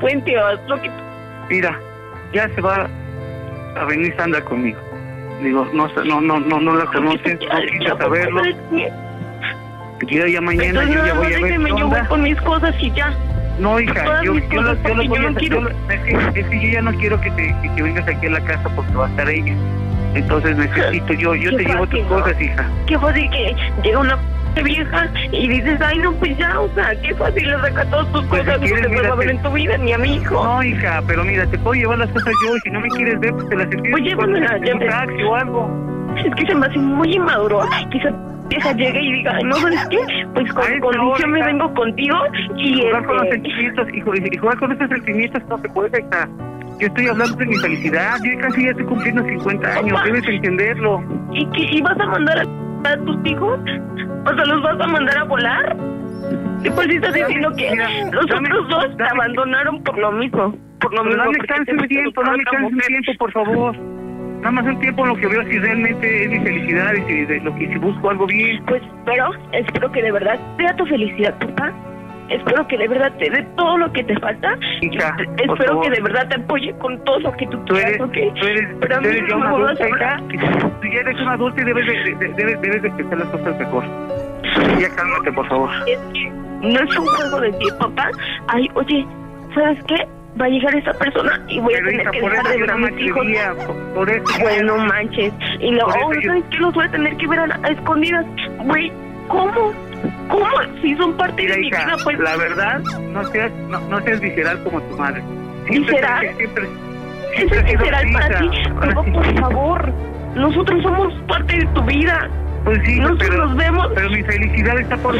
puente o haz lo que... Mira, ya se va a venir Sandra conmigo. Digo, no la conoces, no quise saberlo. Yo ya mañana entonces, yo ya voy a ver qué yo voy con mis cosas y ya. No, hija, yo lo voy a hacer. Es que yo ya no quiero que vengas aquí a la casa porque va a estar ella. Entonces necesito, yo te llevo tus cosas, hija. Qué fácil que llega una vieja y dices, ay, no, pues ya, o sea, qué fácil le saca todas tus cosas, no te vuelvo a ver en tu vida, ni a mi hijo. No, hija, pero mira, te puedo llevar las cosas yo, y si no me quieres ver, pues te las envío en un taxi o algo. Es que se me hace muy inmaduro, quizá vieja llegue y diga, no, ¿sabes qué? Pues con condición me vengo contigo y jugar con los sentimientos, y jugar con esos sentimientos no se puede, hija. Yo estoy hablando de mi felicidad, yo casi ya estoy cumpliendo 50 años, debes entenderlo. ¿Y vas a mandar a tus hijos? O sea, ¿los vas a mandar a volar? Pues estás diciendo que los otros dos te abandonaron por lo mismo. Dame chance un tiempo, por favor. Nada más un tiempo en lo que veo si realmente es mi felicidad y si busco algo bien. Pues espero que de verdad sea tu felicidad, papá. Espero que de verdad te dé todo lo que te falta. Hija, espero que de verdad te apoye con todo lo que tú quieras, ¿ok? Pero a mí no me vuelvas a hablar. Tú ya eres una adulta y debes de pensar las cosas mejor. Ya cálmate, por favor. Es que no es un juego de ti, papá. Ay, oye, ¿sabes qué? Va a llegar esa persona y voy a tener que dejar de ver a mis hijos. Por eso. Bueno, manches. Y luego, ¿sabes qué? Los voy a tener que ver a escondidas. Güey, ¿cómo? Si son parte de mi vida, pues... La verdad, no seas visceral como tu madre. ¿Visceral? ¿Eso es visceral para ti? Pero por favor, nosotros somos parte de tu vida. Pues sí, nosotros nos vemos. Pero mi felicidad está por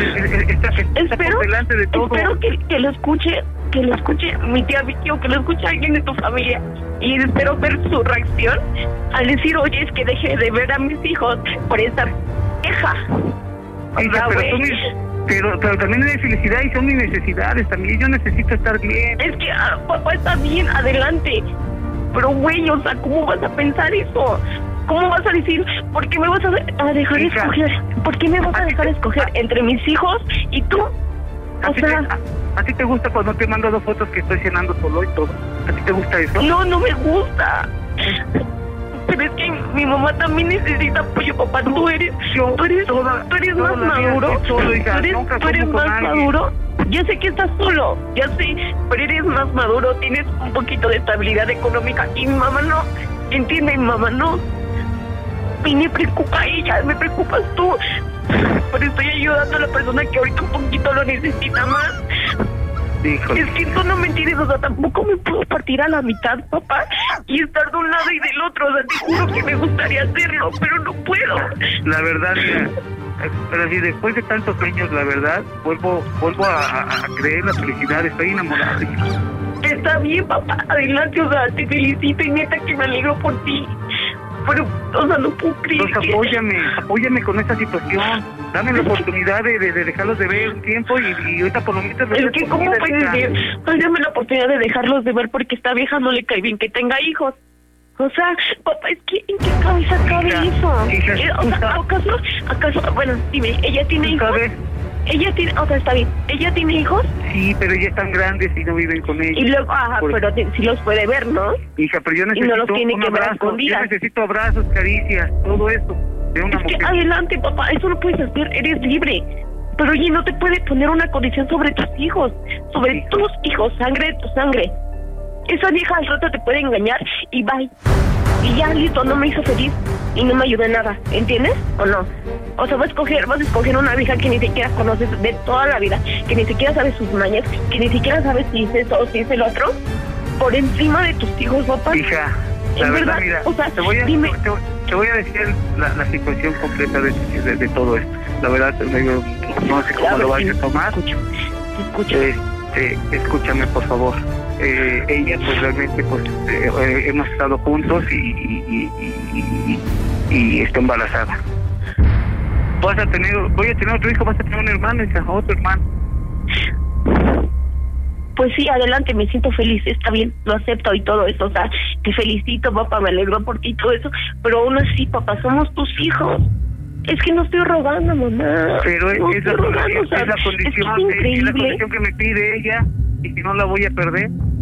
delante de todo. Espero que lo escuche mi tía Vicky o que lo escuche alguien de tu familia. Y espero ver su reacción al decir, oye, es que deje de ver a mis hijos por esta vieja. Hija, pero también hay felicidad y son mis necesidades también. Yo necesito estar bien. Es que papá está bien, adelante. Pero güey, o sea, ¿cómo vas a pensar eso? ¿Cómo vas a decir, por qué me vas a dejar escoger? ¿Por qué me vas a dejar escoger entre mis hijos y tú? O sea... ¿A ti te gusta cuando te mando 2 fotos que estoy cenando solo y todo? ¿A ti te gusta eso? No me gusta. Pero es que mi mamá también necesita apoyo, papá. Tú eres más maduro. Tú eres más maduro. Ya sé que estás solo, ya sé, pero eres más maduro, tienes un poquito de estabilidad económica y mi mamá no. ¿Entiende? Mi mamá no. Y me preocupa ella, me preocupas tú. Pero estoy ayudando a la persona que ahorita un poquito lo necesita más. Híjole. Es que tú no me entiendes, o sea, tampoco me puedo partir a la mitad, papá, y estar de un lado y del otro. O sea, te juro que me gustaría hacerlo, pero no puedo. La verdad, mira, pero si después de tantos años, la verdad, vuelvo a creer la felicidad, estoy enamorado. Está bien, papá, adelante, o sea, te felicito y neta que me alegro por ti. Pero, o sea, no puedo creer. Entonces apóyame con esta situación. Dame la oportunidad de dejarlos de ver un tiempo y ahorita por lo menos... Es que, ¿cómo puedes decir? Dame la oportunidad de dejarlos de ver porque esta vieja no le cae bien que tenga hijos. O sea, papá, es que ¿en qué cabeza cabe eso? O sea, ¿acaso? Bueno, dime, ¿ella tiene hijos? O sea, está bien. ¿Ella tiene hijos? Sí, pero ya están grandes y no viven con ellos. Y luego, pero sí los puede ver, ¿no? Hija, pero yo necesito y no los tiene que ver escondidas. Yo necesito abrazos, caricias, todo eso de una mujer. Que adelante, papá, eso lo puedes hacer, eres libre. Pero oye, no te puede poner una condición sobre tus hijos, sobre tus hijos, sangre de tu sangre. Esa vieja al rato te puede engañar y bye. Y ya, listo, no me hizo feliz y no me ayudó en nada, ¿entiendes? ¿O no? O sea, vas a escoger una vieja que ni siquiera conoces de toda la vida, que ni siquiera sabes sus mañas, que ni siquiera sabes si es eso o si es el otro, por encima de tus hijos, papá. Hija, la verdad, mira, o sea, te voy a decir la situación completa de todo esto. La verdad, no sé cómo lo vayas a tomar. Te escucho. Escúchame, por favor. Ella, pues realmente, pues hemos estado juntos y está embarazada. Voy a tener otro hijo, vas a tener un hermano, hija, otro hermano. Pues sí, adelante, me siento feliz, está bien, lo acepto y todo eso, o sea, te felicito, papá, me alegro por ti y todo eso, pero aún así, papá, somos tus hijos. Es que no estoy rogando, mamá. Pero no es la condición que me pide ella, y si no la voy a perder.